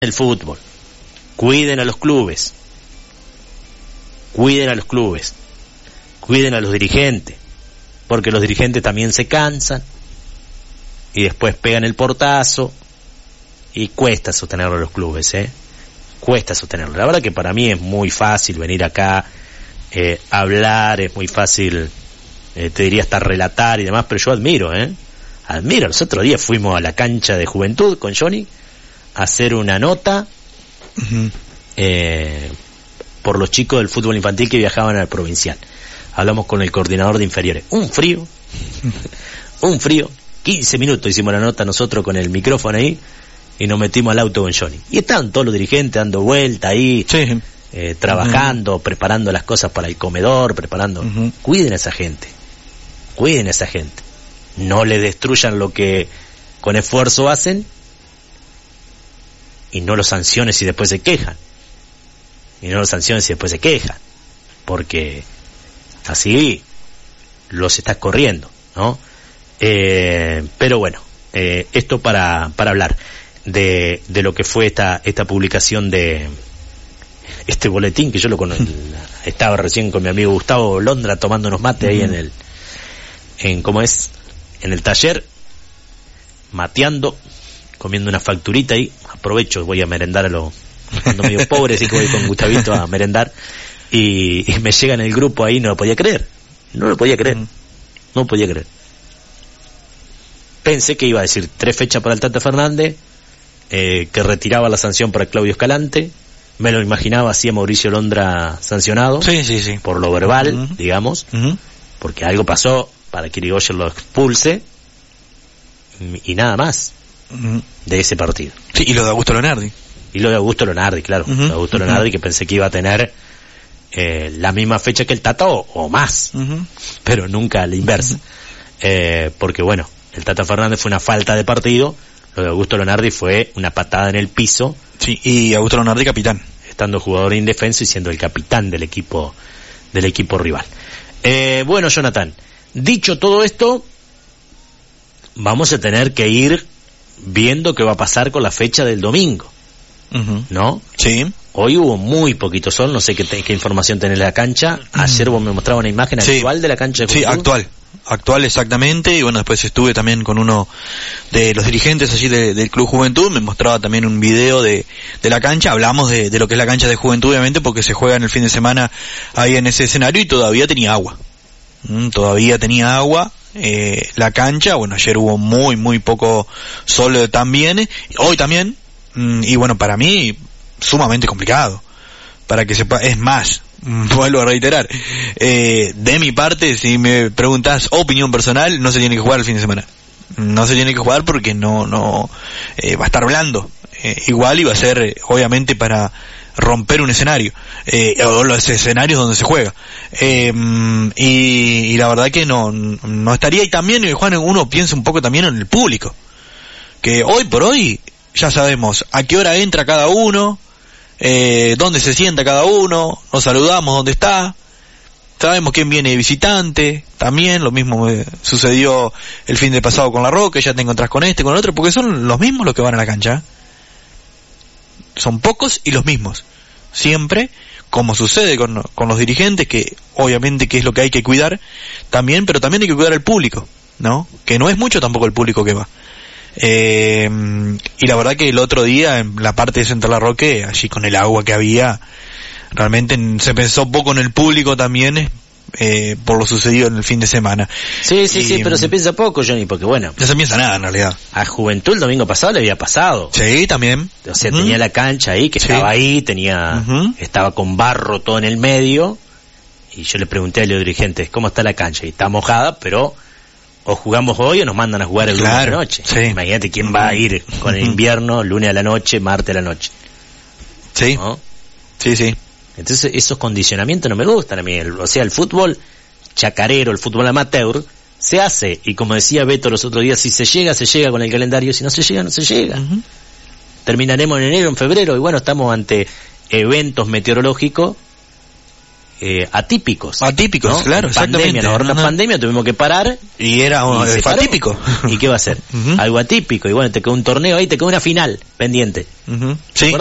el fútbol, cuiden a los clubes, cuiden a los clubes, cuiden a los dirigentes, porque los dirigentes también se cansan y después pegan el portazo y cuesta sostenerlo a los clubes, cuesta sostenerlo. La verdad que para mí es muy fácil venir acá, hablar, es muy fácil, te diría hasta relatar y demás, pero yo admiro, los otros días fuimos a la cancha de Juventud con Johnny a hacer una nota por los chicos del fútbol infantil que viajaban al provincial. Hablamos con el coordinador de inferiores. Un frío, 15 minutos hicimos la nota nosotros con el micrófono ahí y nos metimos al auto con Johnny. Y estaban todos los dirigentes dando vuelta ahí, trabajando, preparando las cosas para el comedor, preparando. Cuiden a esa gente, no le destruyan lo que con esfuerzo hacen y no los sanciones y después se quejan. Porque así los estás corriendo, ¿no? Pero bueno, esto para hablar de lo que fue esta publicación de este boletín que yo lo conozco. Estaba recién con mi amigo Gustavo Londra tomándonos mate ahí en el taller, mateando, comiendo una facturita ahí. Aprovecho, voy a merendar ando medio pobre, así que voy con Gustavito a merendar y me llega en el grupo ahí, no lo podía creer. Pensé que iba a decir 3 fechas para el Tata Fernández, que retiraba la sanción para Claudio Escalante. Me lo imaginaba así a Mauricio Londra sancionado, sí. Por lo verbal, digamos, porque algo pasó para que Irigoyen lo expulse y nada más de ese partido. Sí, y lo de Augusto Lonardi. Claro. Lo de Augusto Lonardi, que pensé que iba a tener la misma fecha que el Tata o más, pero nunca a la inversa. Porque bueno, el Tata Fernández fue una falta de partido, lo de Augusto Lonardi fue una patada en el piso. Sí, y Augusto Lonardi capitán. Estando jugador indefenso y siendo el capitán del equipo rival. Bueno, Jonathan, dicho todo esto, vamos a tener que ir viendo qué va a pasar con la fecha del domingo, ¿no? Sí. Hoy hubo muy poquito sol, no sé qué información tenés de la cancha. Ayer vos me mostrabas una imagen actual de la cancha de Juventud. Sí, actual exactamente, y bueno, después estuve también con uno de los dirigentes allí del Club Juventud, me mostraba también un video de la cancha. Hablamos de lo que es la cancha de Juventud, obviamente, porque se juega en el fin de semana ahí en ese escenario y todavía tenía agua. La cancha, bueno, ayer hubo muy poco sol también, hoy también, y bueno, para mí, sumamente complicado, para que sepa, es más, vuelvo a reiterar, de mi parte, si me preguntas opinión personal, no se tiene que jugar el fin de semana, no se tiene que jugar porque no va a estar blando, igual iba a ser, obviamente, para romper un escenario, o los escenarios donde se juega, y la verdad que no estaría. Y también, Juan, uno piensa un poco también en el público, que hoy por hoy ya sabemos a qué hora entra cada uno, dónde se sienta cada uno, nos saludamos dónde está, sabemos quién viene de visitante, también lo mismo sucedió el fin de pasado con La Roca, ya te encontrás con este, con el otro, porque son los mismos los que van a la cancha. Son pocos y los mismos, siempre, como sucede con los dirigentes, que obviamente que es lo que hay que cuidar también, pero también hay que cuidar al público, ¿no? Que no es mucho tampoco el público que va. Y la verdad que el otro día en la parte de Central Larroque, allí con el agua que había, realmente se pensó poco en el público también, por lo sucedido en el fin de semana. Sí, pero se piensa poco, Johnny, porque bueno, no se piensa nada en realidad. A Juventud el domingo pasado le había pasado. Sí, también. O sea, tenía la cancha ahí, que estaba ahí, estaba con barro todo en el medio, y yo le pregunté a los dirigentes, ¿cómo está la cancha? Y está mojada, pero o jugamos hoy o nos mandan a jugar el lunes a la noche. Sí. Imagínate quién va a ir con el invierno, lunes a la noche, martes a la noche. Sí. ¿No? Sí. Entonces esos condicionamientos no me gustan a mí. O sea, el fútbol chacarero, el fútbol amateur, se hace. Y como decía Beto los otros días, si se llega con el calendario. Si no se llega, no se llega. Terminaremos en enero, en febrero. Y bueno, estamos ante eventos meteorológicos atípicos. Atípicos, ¿no? claro, Pandemia, exactamente. la pandemia tuvimos que parar. Y era se fue paró. atípico. ¿Y qué va a ser? Algo atípico. Y bueno, te quedó un torneo ahí, te quedó una final pendiente. Sí.